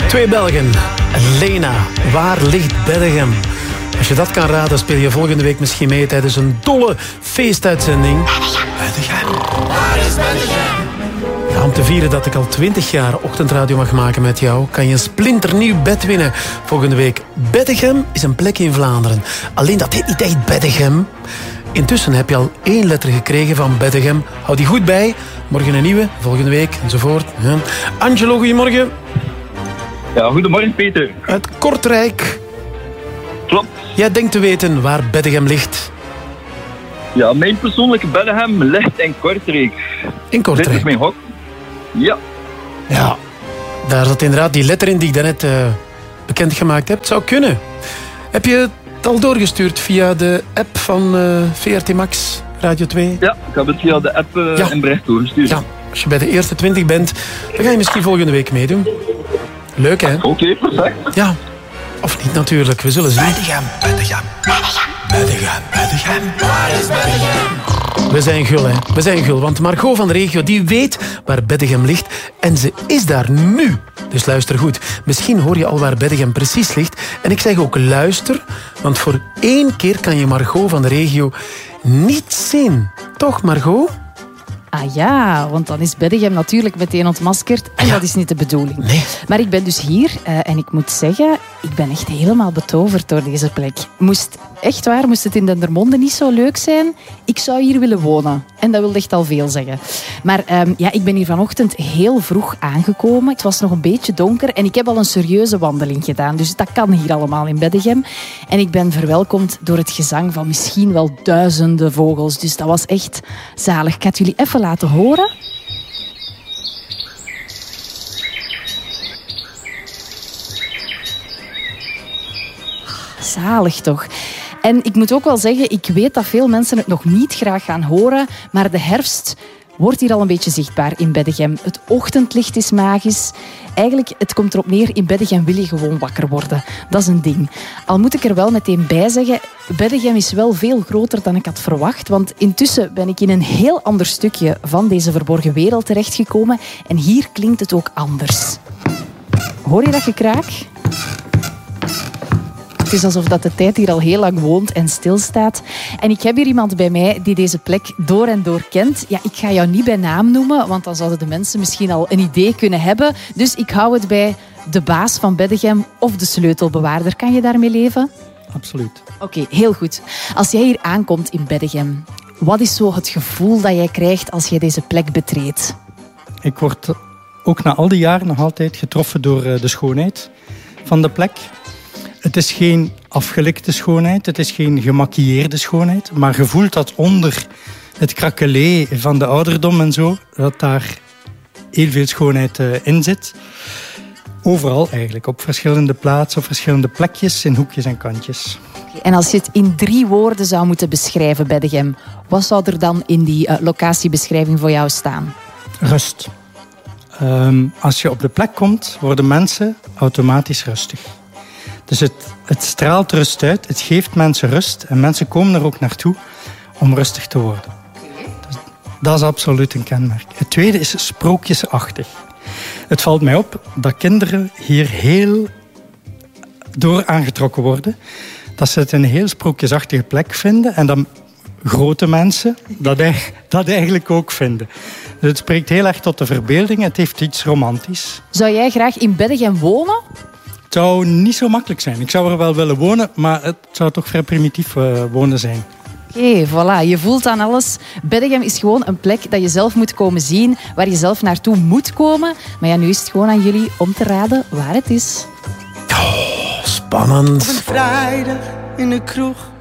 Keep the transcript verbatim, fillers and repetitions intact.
Twee Belgen. Lena, waar ligt Beddegem? Als je dat kan raden, speel je volgende week misschien mee tijdens een dolle feestuitzending. Beddegem. Waar is Beddegem? Ja, om te vieren dat ik al twintig jaar ochtendradio mag maken met jou, kan je een splinternieuw bed winnen volgende week. Beddegem is een plek in Vlaanderen. Alleen dat heet niet echt Beddegem. Intussen heb je al één letter gekregen van Beddegem. Hou die goed bij. Morgen een nieuwe, volgende week enzovoort. Angelo, goedemorgen. Ja, goedemorgen Peter. Uit Kortrijk. Klopt. Jij denkt te weten waar Beddegem ligt. Ja, mijn persoonlijke Beddegem ligt in Kortrijk. In Kortrijk? Dit is mijn hok. Ja. Ja, daar zat inderdaad die letter in die ik daarnet uh, bekendgemaakt heb. Het zou kunnen. Heb je het al doorgestuurd via de app van uh, V R T Max Radio twee? Ja, ik heb het via de app uh, ja. in bericht doorgestuurd. Ja, als je bij de eerste twintig bent, dan ga je misschien volgende week meedoen. Leuk, hè? Oké, okay, perfect. Ja. Of niet natuurlijk, we zullen zien. Beddegem, Beddegem, Beddegem, Beddegem. Waar is Beddegem? We zijn gul, hè. We zijn gul, want Margot van de regio die weet waar Beddegem ligt en ze is daar nu. Dus luister goed. Misschien hoor je al waar Beddegem precies ligt. En ik zeg ook luister, want voor één keer kan je Margot van de regio niet zien. Toch, Margot? Ah ja, want dan is Beddegem natuurlijk meteen ontmaskerd. En ja. dat is niet de bedoeling. Nee. Maar ik ben dus hier uh, en ik moet zeggen, ik ben echt helemaal betoverd door deze plek. Moest, echt waar, moest het in Dendermonde niet zo leuk zijn, ik zou hier willen wonen. En dat wil echt al veel zeggen. Maar um, ja, ik ben hier vanochtend heel vroeg aangekomen. Het was nog een beetje donker en ik heb al een serieuze wandeling gedaan. Dus dat kan hier allemaal in Beddegem. En ik ben verwelkomd door het gezang van misschien wel duizenden vogels. Dus dat was echt zalig. Ik ga het jullie even laten horen. Zalig toch? En ik moet ook wel zeggen, ik weet dat veel mensen het nog niet graag gaan horen, maar de herfst wordt hier al een beetje zichtbaar in Beddegem. Het ochtendlicht is magisch. Eigenlijk, het komt erop neer, in Beddegem wil je gewoon wakker worden. Dat is een ding. Al moet ik er wel meteen bij zeggen, Beddegem is wel veel groter dan ik had verwacht, want intussen ben ik in een heel ander stukje van deze verborgen wereld terechtgekomen en hier klinkt het ook anders. Hoor je dat gekraak? Het is alsof dat de tijd hier al heel lang woont en stilstaat. En ik heb hier iemand bij mij die deze plek door en door kent. Ja, ik ga jou niet bij naam noemen, want dan zouden de mensen misschien al een idee kunnen hebben. Dus ik hou het bij de baas van Beddegem of de sleutelbewaarder. Kan je daarmee leven? Absoluut. Oké, okay, heel goed. Als jij hier aankomt in Beddegem, wat is zo het gevoel dat jij krijgt als je deze plek betreedt? Ik word ook na al die jaren nog altijd getroffen door de schoonheid van de plek. Het is geen afgelikte schoonheid, het is geen gemaquilleerde schoonheid, maar je voelt dat onder het krakelé van de ouderdom en zo, dat daar heel veel schoonheid in zit. Overal eigenlijk, op verschillende plaatsen, op verschillende plekjes, in hoekjes en kantjes. En als je het in drie woorden zou moeten beschrijven, Beddegem, wat zou er dan in die uh, locatiebeschrijving voor jou staan? Rust. Um, als je op de plek komt, worden mensen automatisch rustig. Dus het, het straalt rust uit, het geeft mensen rust en mensen komen er ook naartoe om rustig te worden. Dus dat is absoluut een kenmerk. Het tweede is sprookjesachtig. Het valt mij op dat kinderen hier heel door aangetrokken worden. Dat ze het een heel sprookjesachtige plek vinden en dat grote mensen dat, dat eigenlijk ook vinden. Dus het spreekt heel erg tot de verbeelding, het heeft iets romantisch. Zou jij graag in Beddegem wonen? Het zou niet zo makkelijk zijn. Ik zou er wel willen wonen, maar het zou toch vrij primitief uh, wonen zijn. Oké, okay, voilà. Je voelt aan alles. Beddegem is gewoon een plek dat je zelf moet komen zien, waar je zelf naartoe moet komen. Maar ja, nu is het gewoon aan jullie om te raden waar het is. Oh, spannend. Op een vrijdag in de kroeg